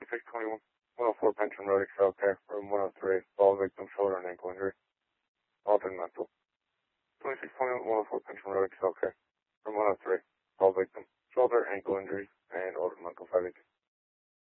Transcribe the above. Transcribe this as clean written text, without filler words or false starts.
2621, 104 Pension Road, Excel Care, room 103, all victim shoulder and ankle injury, altered mental. 2621, 104 Pension Road, Excel Care, room 103, all victim shoulder, ankle injury, and altered mental 518.